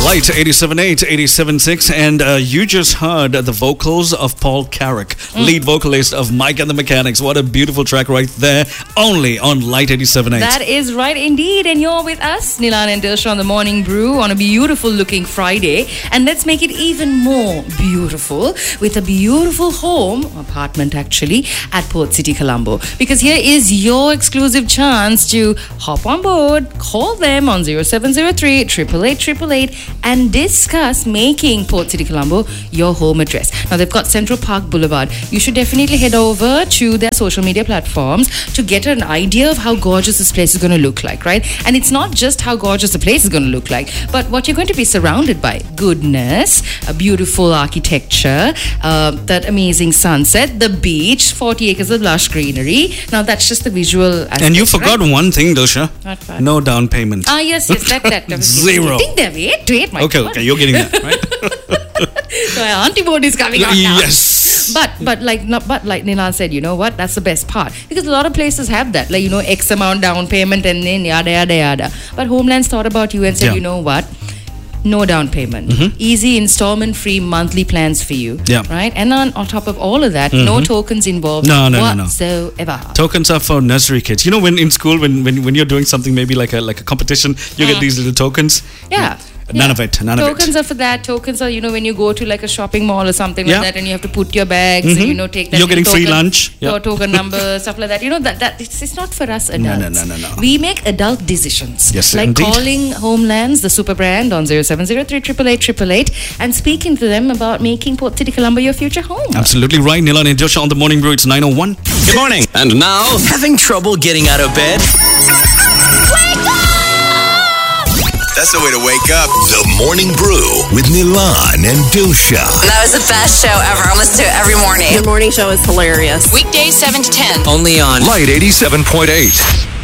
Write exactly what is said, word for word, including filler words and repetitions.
Light eighty-seven point eight, eighty-seven point six, and uh, you just heard the vocals of Paul Carrick, mm. lead vocalist of Mike and the Mechanics. What a beautiful track right there, only on Light eighty-seven point eight. That is right indeed, and you're with us, Nilan and Dilsha, on the Morning Brew on a beautiful looking Friday, and let's make it even more beautiful with a beautiful home, apartment actually, at Port City, Colombo. Because here is your exclusive chance to hop on board, call them on zero seven zero three, eight eight eight, eight eight eight and discuss making Port City, Colombo your home address. Now they've got Central Park Boulevard. You should definitely head over to their social media platforms to get an idea of how gorgeous this place is going to look like, right? And it's not just how gorgeous the place is going to look like, but what you're going to be surrounded by. Goodness, a beautiful architecture, uh, that amazing sunset, the beach, forty acres of lush greenery. Now that's just the visual aspect, and you forgot right? one thing, Dilsha. What, what? No down payment. Ah, yes, yes, that, that. that Zero. There, wait, wait, my okay, God. okay, you're getting that, right? So our auntie mode is coming out now. Yes. But but like not but like Nilan said, you know what? That's the best part. Because a lot of places have that. Like, you know, X amount down payment and then yada yada yada. But Homelands thought about you and said, yeah. you know what? No down payment. Mm-hmm. Easy installment free monthly plans for you. Yeah. Right? And on, on top of all of that, mm-hmm. no tokens involved no, no, whatsoever. No, no. Tokens are for nursery kids. You know, when in school, when, when, when you're doing something, maybe like a like a competition, you mm. get these little tokens. Yeah. yeah. None yeah. of it. None Tokens of it. Tokens are for that. Tokens are, you know, when you go to like a shopping mall or something yeah. like that, and you have to put your bags mm-hmm. and, you know, take that. You're getting token, free lunch. Your yeah. token number, stuff like that. You know, that, that it's, it's not for us adults. No, no, no, no, no. We make adult decisions. Yes, like indeed. calling Homelands, the super brand, on zero seven zero three, eight eight eight, eight eight eight and speaking to them about making Port City, Colombo your future home. Absolutely right. Nilan and Dilsha on the Morning Brew. It's nine oh one. Good morning. And now, having trouble getting out of bed? That's the way to wake up. The Morning Brew with Nilan and Dilsha. That was the best show ever. I listen to it every morning. The morning show is hilarious. Weekdays seven to ten. Only on Light eighty-seven point eight.